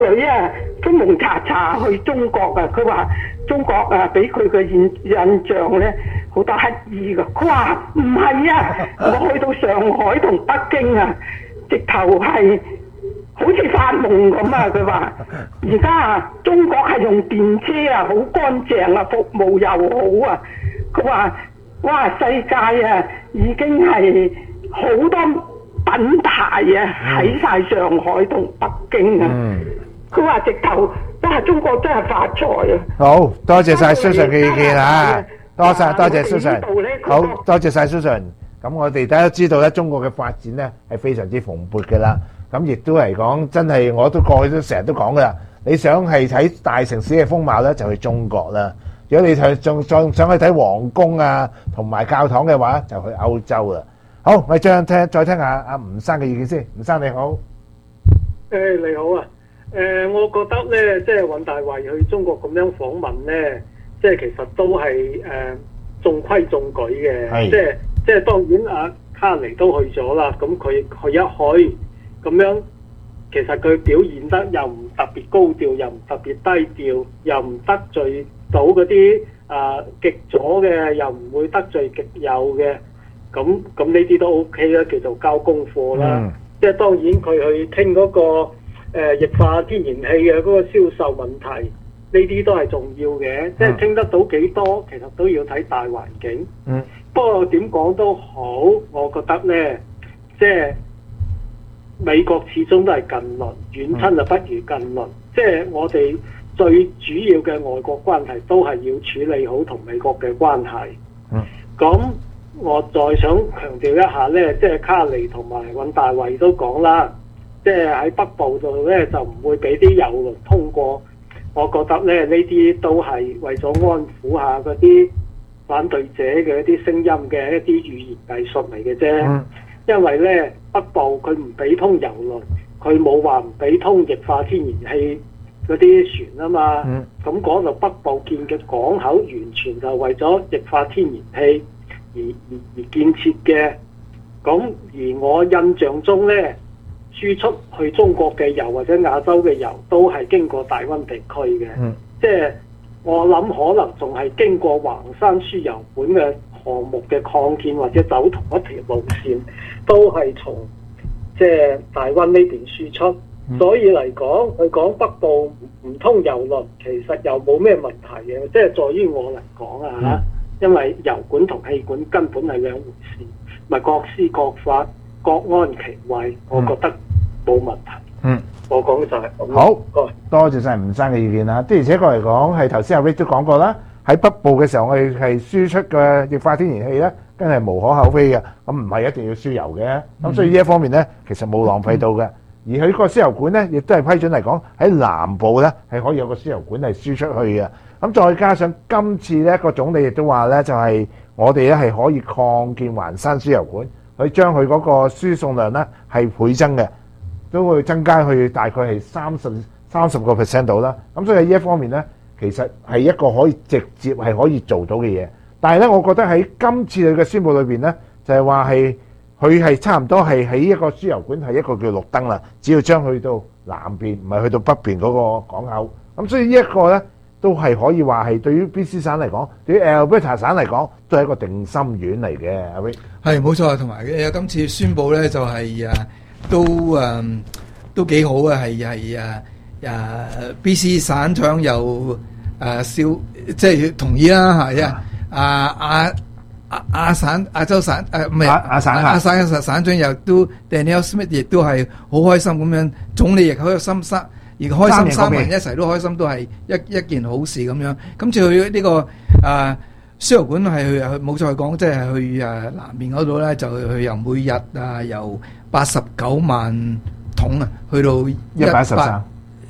女啊，都蒙查查去中國啊，佢話中國啊，俾佢嘅印象咧好多乞兒噶。佢話唔係啊，我去到上海同北京啊，直頭係好似發夢咁啊！佢話而家啊，中國係用電車啊，好乾淨啊，服務又好啊。佢話哇，世界啊，已經係好多品牌啊喺晒上海同北京啊。佢話直頭哇，中國真係發財啊！ 好多謝晒 Susan 嘅意見啊！多謝 Susan， 好多謝晒 Susan。咁我哋大家都知道咧，中國嘅發展咧係非常之蓬勃嘅啦。咁亦都嚟講，真係我都過去都成日都講噶啦。你想係睇大城市嘅風貌咧，就去中國啦。如果你仲想去睇皇宮啊同埋教堂嘅話，就去歐洲啦。好，我哋再聽下阿吳生嘅意見先。吳生你好。 你好啊。我覺得咧，即係尹大衛去中國咁樣訪問咧，即係其實都係中規中矩嘅。即係當然阿卡尼都去咗啦，咁佢一去咁樣，其實佢表現得又唔特別高調，又唔特別低調，又唔得罪到嗰啲極左嘅，又唔會得罪極右嘅，咁呢啲都 OK 啦，叫做交功課啦。即係當然佢去傾嗰個液化天然氣嘅嗰個銷售問題，呢啲都係重要嘅。即係傾得到幾多，其實都要睇大環境。不過點講都好，我覺得呢，即係美國始終都係近鄰，遠親就不如近鄰。即係我哋最主要嘅外國關係都係要處理好同美國嘅關係。咁我再想強調一下呢，即係卡尼同埋尹大衛都講啦，即係喺北部度呢，就唔會俾啲郵輪通過。我覺得呢，呢啲都係為咗安撫下嗰啲反對者嘅一啲聲音嘅一啲語言藝術嚟嘅啫。因為呢，北部佢唔俾通郵輪，佢冇話唔俾通液化天然氣嗰啲船啊嘛。咁嗰度北部建嘅港口完全就為咗液化天然氣而建設嘅。咁而我印象中呢，輸出去中國嘅油或者亞洲嘅油都係經過大溫地區嘅。即係我諗可能仲係經過橫山輸油管嘅項目嘅擴建，或者走同一條路線，都係從即係大溫呢邊輸出。所以嚟講，佢講北部唔通油輪，其實又冇咩問題嘅。即係在於我嚟講啊，因為油管同氣管根本係兩回事，咪各施各法，各安其位，我覺得冇問題。我講就係咁。 好，多謝晒吳生嘅意見啦。的而且確嚟講，係頭先阿 Rick 都講過啦。喺北部嘅時候，我哋係輸出嘅液化天然氣咧，真係無可厚非嘅。咁唔係一定要輸油嘅。咁所以呢一方面咧，其實冇浪費到嘅。而佢個輸油管咧，亦都係批准嚟講喺南部咧係可以有個輸油管係輸出去嘅。咁再加上今次呢個總理亦都話咧，就係我哋咧係可以擴建環山輸油管，去將佢嗰個輸送量咧係倍增嘅。都會增加去大概係30% 度啦。咁所以呢一方面咧，其實係一個可以直接係可以做到嘅嘢。但係咧，我覺得喺今次佢嘅宣佈裏邊咧，就係話係佢係差唔多係喺一個輸油管係一個叫綠燈啦。只要將去到南邊，唔係去到北邊嗰個港口。咁所以呢一個咧，都係可以話係對於 BC 省嚟講，對於 Alberta 省嚟講，都係一個定心丸嚟嘅。阿 Rick 係冇錯，同埋今次宣佈咧就係都幾好啊！係BC 省長又即係同意啦嚇。亞洲省唔係亞省省長又都 Danielle Smith 亦都係好開心咁樣，總理亦開心而開心，三個人一齊都開心，都係一件好事咁樣。今次去呢個輸油管係去冇再講，即係去南面嗰度咧，就去由每日由89萬桶啊，去到120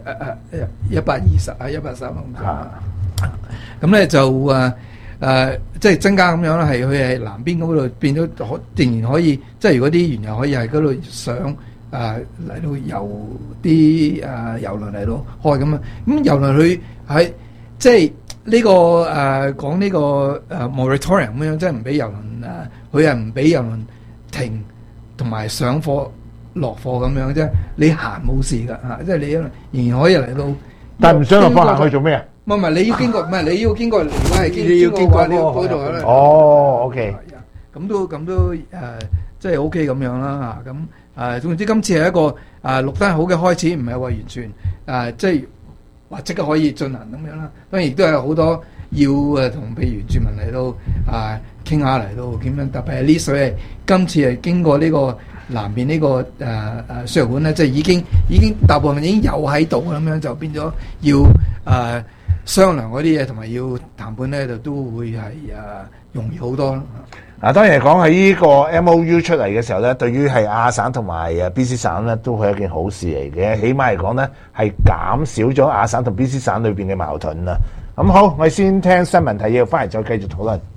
啊130萬。咁咧就即係增加咁樣啦，係佢係南邊嗰度變咗仍然可以，即係如果啲原油可以喺嗰度上嚟到由啲油輪嚟到開咁啊。咁油輪佢喺即係呢個講呢個moratorium 咁樣，即係唔俾油輪佢係唔俾油輪停同埋上貨落貨咁樣啫。你行冇事㗎嚇，即係你仍然可以嚟到。 但係唔想落貨行去做咩啊？ 唔係你要經過，唔係你要經過，如果係經過嗰度咧。 哦 ，OK。 咁都即係 OK 咁樣啦嚇。咁總之今次係一個綠燈好嘅開始，唔係話完全即係話即刻可以進行咁樣啦。當然亦都有好多要同譬如原住民嚟到傾下嚟到點樣，特別係呢水係今次係經過呢個南邊呢個輸油管咧，即係已經大部分已經有喺度咁樣，就變咗要商量嗰啲嘢同埋要談判咧，就都會係容易好多啦。 嗱，當然嚟講喺呢個 MOU 出嚟嘅時候咧，對於係亞省同埋BC 省咧，都係一件好事嚟嘅。起碼嚟講咧，係減少咗亞省同 BC 省裏邊嘅矛盾啦。咁好，我哋先聽新聞提要，翻嚟再繼續討論。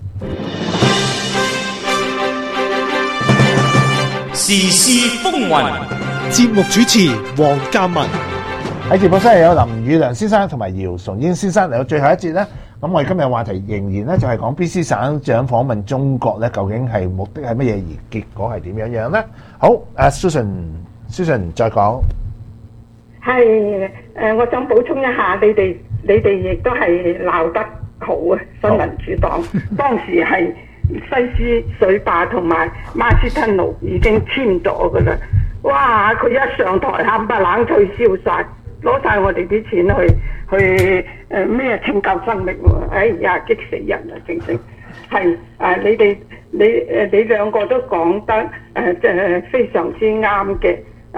時事風雲， 節目主持黃嘉文。 喺直播室有林宇亮先生同埋姚崇英先生嚟到最後一節咧。咁我哋今日話題仍然咧就係講 BC 省長訪問中國咧，究竟係目的係乜嘢，而結果係點樣樣咧？好，Susan 再講。 係我想補充一下，你哋亦都係鬧得好啊！新民主黨當時係西斯水壩同埋馬斯吞路已經簽咗噶啦，哇！佢一上台冚唪唥取消晒，攞晒我哋啲錢去咩拯救生命喎！哎呀，激死人啊！正係你兩個都講得即係非常之啱嘅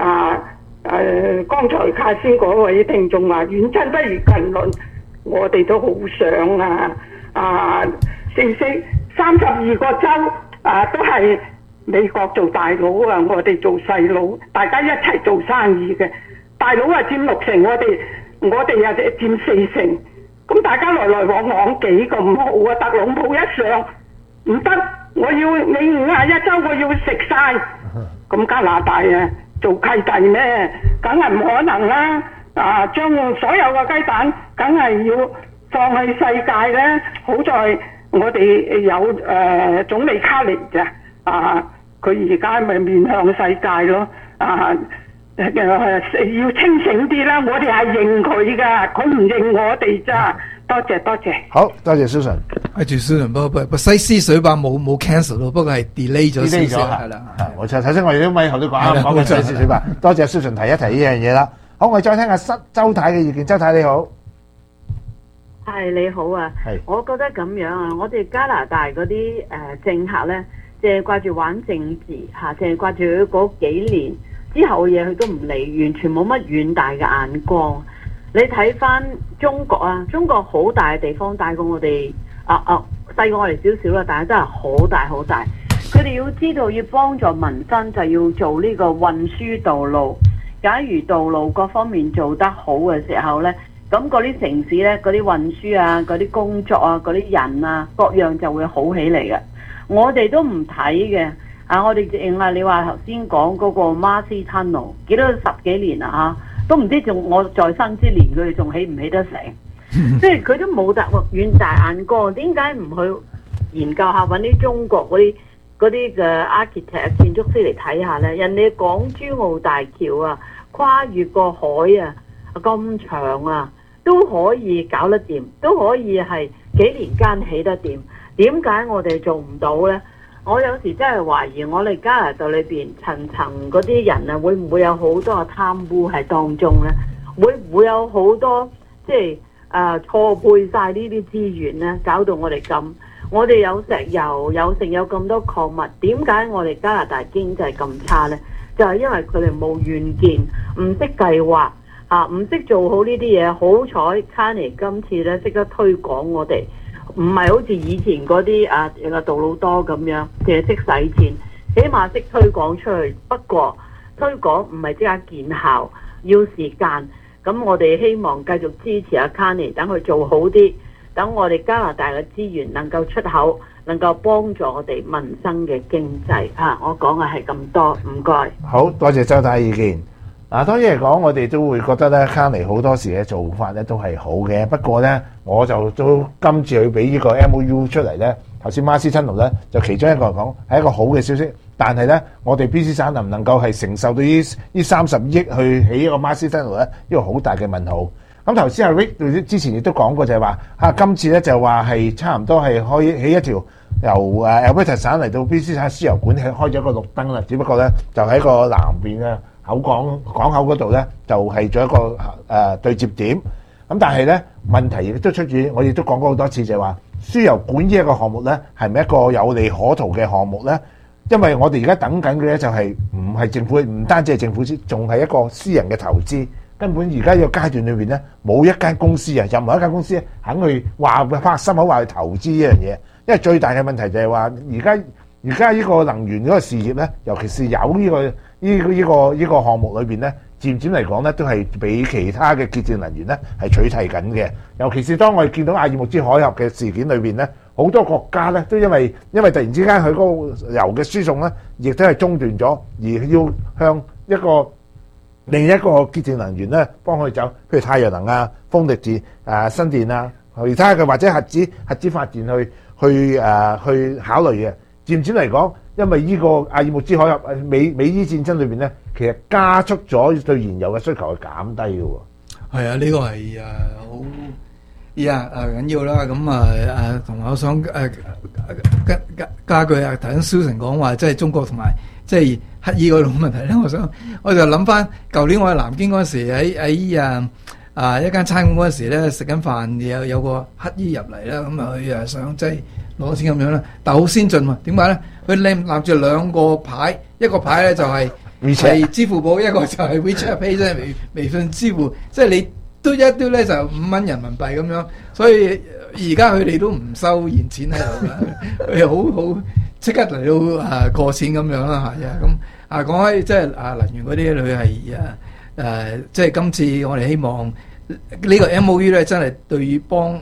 剛才卡先嗰位聽眾話遠親不如近鄰，我哋都好想正式32個州都係美國做大佬啊，我哋做細佬，大家一齊做生意嘅。大佬佔6成，我哋又佔4成，咁大家來來往往幾咁好啊！特朗普一上唔得，我要你51州我要食晒，咁加拿大做契弟咩？梗係唔可能啦！將所有嘅雞蛋梗係要放喺世界咧。好在我哋有總理卡尼咋佢而家咪面向世界咯要清醒啲啦！我哋係認佢噶，佢唔認我哋咋。多謝。 好多謝 Susan。 住 Susan，不西斯水壩冇 cancel 咯，不過係 delay 咗少少係啦。 冇錯，頭先我哋都咪後都講講西斯水壩。多謝 Susan 提一提呢樣嘢啦。好，我哋再聽下周太嘅意見。周太你好。 係你好啊。係。我覺得咁樣啊，我哋加拿大嗰啲政客咧，淨係掛住玩政治淨係掛住嗰幾年之後嘅嘢，佢都唔理，完全冇乜遠大嘅眼光。你睇翻中國啊，中國好大嘅地方，大過我哋細過我哋少少啦，但係真係好大好大。佢哋要知道要幫助民生，就要做呢個運輸道路。假如道路各方面做得好嘅時候呢，咁嗰啲城市呢，嗰啲運輸啊，嗰啲工作啊，嗰啲人啊，各樣就會好起嚟嘅。我哋都唔睇嘅。我哋認你話頭先講嗰個馬斯吞路幾多10幾年啦都唔知仲我在生之年佢哋仲起唔起得成？即係佢都冇得遠大眼光，點解唔去研究下揾啲中國嗰啲嘅 architect 建築師嚟睇下呢？人哋港珠澳大橋跨越個海咁長都可以搞得掂，都可以係幾年間起得掂，點解我哋做唔到呢？我有時真係懷疑我哋加拿大裏邊層層嗰啲人會唔會有好多嘅貪污喺當中呢？會唔會有好多即係錯配晒呢啲資源呢？搞到我哋咁，我哋有石油有咁多礦物，點解我哋加拿大經濟咁差呢？就係因為佢哋冇遠見，唔識計劃唔識做好呢啲嘢。好彩 Carney 今次呢識得推廣我哋。唔係好似以前嗰啲杜魯多咁樣，淨係識使錢，起碼識推廣出去。不過推廣唔係即刻見效，要時間。咁我哋希望繼續支持阿 Carney，等佢做好啲，等我哋加拿大嘅資源能夠出口，能夠幫助我哋民生嘅經濟。我講嘅係咁多，唔該。 好多謝周太意見。當然嚟講，我哋都會覺得咧，卡尼好多時嘅做法咧都係好嘅。不過咧，我就都今次佢俾呢個 MOU 出嚟咧，頭先馬斯吞路咧就其中一個嚟講係一個好嘅消息。 但係咧，我哋 BC 省能唔能夠係承受到呢30億去起一個 Marsden Tunnel 咧？呢個好大嘅問號。咁頭先阿 Rick 之前亦都講過就係話今次咧就話係差唔多係可以起一條由Alberta 省嚟到 BC 省輸油管開咗一個綠燈啦，只不過咧就喺個南邊嘅港口嗰度咧就係做一個對接點。咁但係咧問題亦都出現，我亦都講過好多次就係話輸油管呢一個項目咧係咪一個有利可圖嘅項目咧？因為我哋而家等緊嘅咧就係唔係政府，唔單止係政府先，仲係一個私人嘅投資。根本而家呢個階段裏邊咧，冇一間公司任何一間公司肯去拍心口話去投資呢樣嘢。因為最大嘅問題就係話，而家呢個能源嗰個事業咧，尤其是有呢個項目裏邊咧，漸漸嚟講咧，都係比其他嘅潔淨能源咧係取替緊嘅。尤其是當我哋見到阿爾穆茲海峽嘅事件裏邊咧，好多國家咧都因為突然之間佢嗰個油嘅輸送咧，亦都係中斷咗，而要向另一個潔淨能源咧幫佢走，譬如太陽能啊、風力新電啊，其他嘅或者核子發電去考慮嘅。漸漸嚟講，因為呢個阿爾穆茲海峽美伊戰爭裏邊咧，其實加速咗對燃油嘅需求係減低嘅喎。 係啊，呢個係好緊要啦。咁同埋我想加句頭先Susan講話，即係中國同埋即係乞衣嗰種問題咧。我就諗翻舊年我喺南京嗰陣時，喺一間餐館嗰陣時咧食緊飯，有個乞衣入嚟啦，咁佢想即係攞錢咁樣啦，但係好先進喎。點解咧？佢攬住兩個牌，一個牌咧就係支付寶，一個就係 WeChat Pay， 即係微信支付，即係你嘟一嘟咧就5蚊人民幣咁樣。所以而家佢哋都唔收現錢喺度啦，佢哋好即刻嚟到過錢咁樣啦嚇。咁講開即係能源嗰啲，佢係即係今次我哋希望呢個 MOU 咧，真係對於幫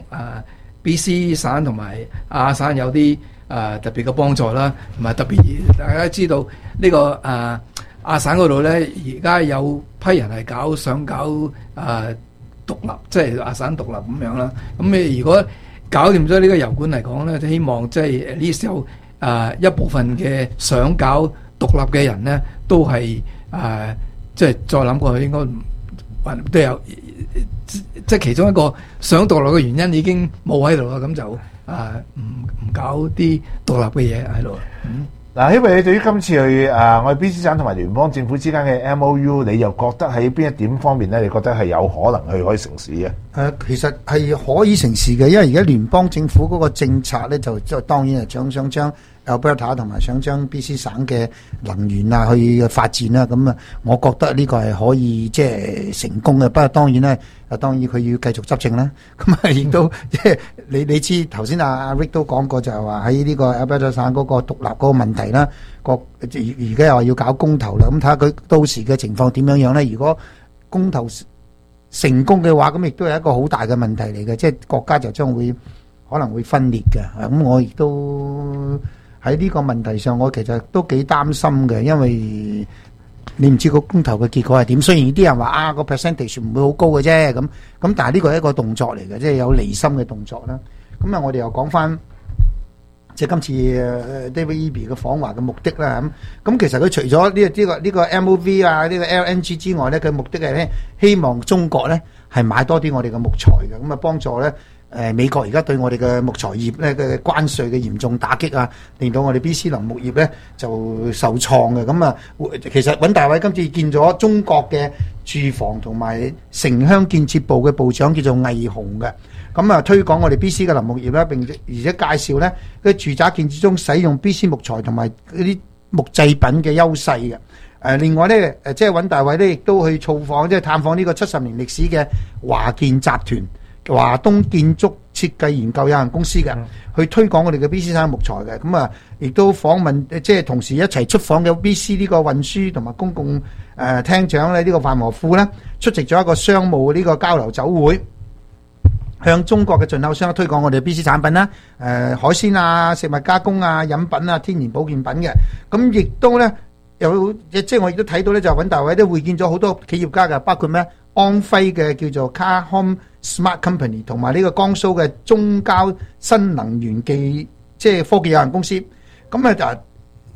BC 省同埋亞省有啲特別嘅幫助啦，同埋特別大家知道呢個亞省嗰度咧，而家有批人係想搞獨立，即係亞省獨立咁樣啦。咁你如果搞掂咗呢個油管嚟講咧，希望即係呢時候一部分嘅想搞獨立嘅人咧，都係即係再諗過去應該都有。即係其中一個想獨立嘅原因已經冇喺度啦，咁就唔搞啲獨立嘅嘢喺度。 嗱，因為你對於今次去我哋 BC 省同埋聯邦政府之間嘅 MOU， 你又覺得喺邊一點方面咧？你覺得係有可能去可以成事嘅？ 其實係可以成事嘅，因為而家聯邦政府嗰個政策咧，就當然係想將 Alberta 同埋想將 BC 省嘅能源去發展啦。咁我覺得呢個係可以即係成功嘅。不過當然咧，佢要繼續執政啦。咁亦都即係你知頭先阿 Rick 都講過，就係話喺呢個 Alberta 省嗰個獨立嗰個問題啦。而家又話要搞公投啦，咁睇下佢到時嘅情況點樣樣咧？如果公投成功嘅話，咁亦都係一個好大嘅問題嚟嘅，即係國家就將會可能會分裂嘅。咁我亦都喺呢個問題上，我其實都幾擔心嘅，因為你唔知個公投嘅結果係點。雖然啲人話個 percentage 唔會好高嘅啫，咁但係呢個係一個動作嚟嘅，即係有離心嘅動作啦。咁我哋又講翻即係今次David Eby 嘅訪華嘅目的啦。咁其實佢除咗呢個 MOV 呢個 LNG 之外咧，佢目的係咧希望中國咧係買多啲我哋嘅木材嘅，咁幫助咧美國而家對我哋嘅木材業咧嘅關稅嘅嚴重打擊令到我哋 BC 林木業咧就受創嘅。咁其實尹大偉今次見咗中國嘅住房同埋城鄉建設部嘅部長叫做魏鴻嘅，咁推廣我哋 BC 嘅林木業啦，並而且介紹咧喺住宅建設中使用 BC 木材同埋嗰啲木製品嘅優勢嘅。另外咧即係尹大偉咧亦都去造訪，即係探訪呢個70年歷史嘅華建集團、華東建築設計研究有限公司嘅，去推廣我哋嘅 BC 省木材嘅。咁亦都訪問，即係同時一齊出訪嘅 BC 呢個運輸同埋公共廳長咧，呢個范和富咧出席咗一個商務呢個交流酒會，向中國嘅進口商推廣我哋 BC 產品啦，海鮮食物加工飲品天然保健品嘅。咁亦都咧有即係我亦都睇到咧，就尹大偉都會見咗好多企業家嘅，包括咩安徽嘅叫做 Carhome Smart Company， 同埋呢個江蘇嘅中交新能源即係科技有限公司。咁就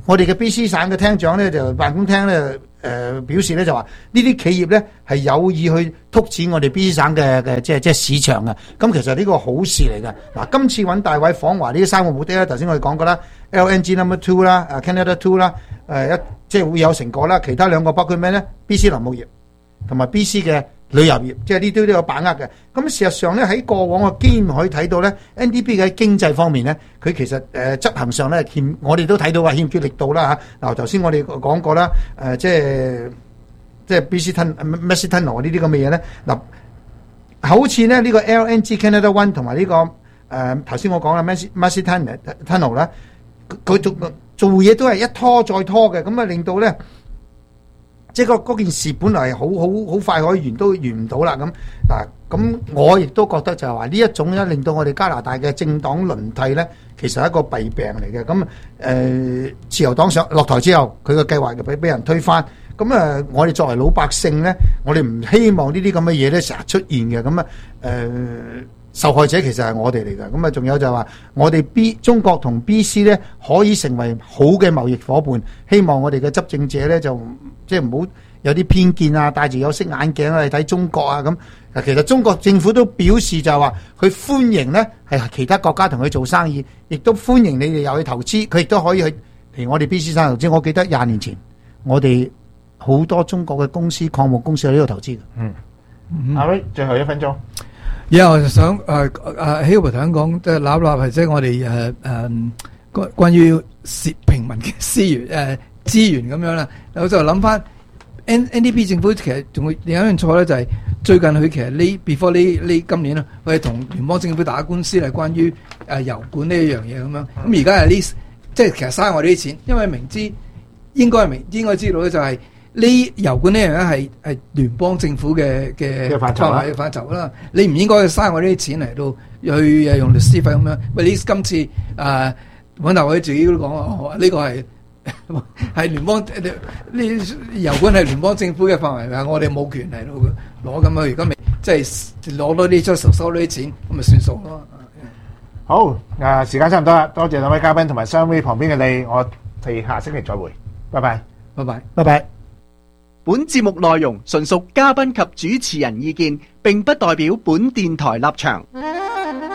我哋嘅 BC 省嘅廳長咧就辦公廳咧表示咧就話呢啲企業咧係有意去拓展我哋 BC 省嘅即係市場啊。咁其實呢個好事嚟嘅。嗱，今次揾大偉訪華呢3個目的咧，頭先我哋講過啦 ，LNG No.2 啦，Canada 2啦，即係會有成果啦。其他2個包括咩咧 ？BC 林務業同埋 BC 嘅旅遊業，即係呢啲都有把握嘅。咁事實上咧，喺過往嘅經驗可以睇到咧 ，NDP 嘅經濟方面咧，佢其實執行上咧我哋都睇到話欠缺力度啦嚇。嗱，頭先我哋講過啦，即係 BC Massey Tunnel 呢啲咁嘅嘢咧，嗱，好似咧呢個 LNG Canada One 同埋呢個頭先我講啦 Massey Tunnel 啦，佢做嘢都係一拖再拖嘅，咁啊令到咧。即係嗰件事本來係好快可以完，都完唔到啦咁嗱。咁我亦都覺得就係話呢一種咧，令到我哋加拿大嘅政黨輪替咧，其實係一個弊病嚟嘅。咁自由黨落台之後，佢嘅計劃就俾人推翻。咁我哋作為老百姓咧，我哋唔希望呢啲咁嘅嘢咧成日出現嘅。咁受害者其實係我哋嚟嘅。咁仲有就係話我哋中國同 BC 咧可以成為好嘅貿易伙伴。希望我哋嘅執政者咧就即係唔好有啲偏見啊，戴住有色眼鏡啊嚟睇中國啊咁。其實中國政府都表示就係話佢歡迎咧係其他國家同佢做生意，亦都歡迎你哋又去投資，佢亦都可以去嚟我哋 BC 省投資。我記得20年前我哋好多中國嘅公司礦務公司喺呢度投資嘅。 阿威最後1分鐘。 而家我就想Hilbert 想講，即係立係即係我哋關於平民嘅資源咁樣啦。我就諗翻 NDP 政府其實仲會有一樣錯咧，就係最近佢其實before 呢今年啦，佢係同聯邦政府打官司係關於油管呢一樣嘢咁樣。咁而家係呢，即係其實嘥我哋啲錢，因為明知應該知道咧，就係呢油管呢樣咧係聯邦政府嘅範疇啦。你唔應該嘥我哋啲錢嚟到去用律師費咁樣。喂，你今次揾大偉自己都講話，呢個係聯邦呢油管係聯邦政府嘅範圍㗎，我哋冇權嚟到攞咁樣。如果未即係攞多啲出收多啲錢，咁咪算數咯。 好，時間差唔多啦，多謝兩位嘉賓同埋雙位旁邊嘅你，我哋下星期再會，拜拜， 拜拜， 拜拜。 本節目內容純屬嘉賓及主持人意見，並不代表本電台立場。